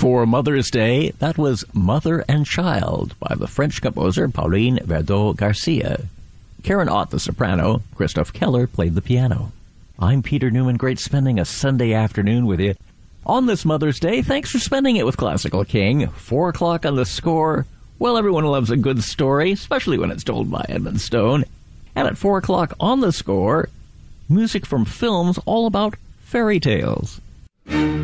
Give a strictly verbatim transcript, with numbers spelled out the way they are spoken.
For Mother's Day, that was Mother and Child by the French composer Pauline Verdot-Garcia. Karen Ott, the soprano, Christoph Keller played the piano. I'm Peter Newman. Great spending a Sunday afternoon with you. On this Mother's Day, thanks for spending it with Classical King. Four o'clock on the score. Well, everyone loves a good story, especially when it's told by Edmund Stone. And at four o'clock on the score, music from films all about fairy tales.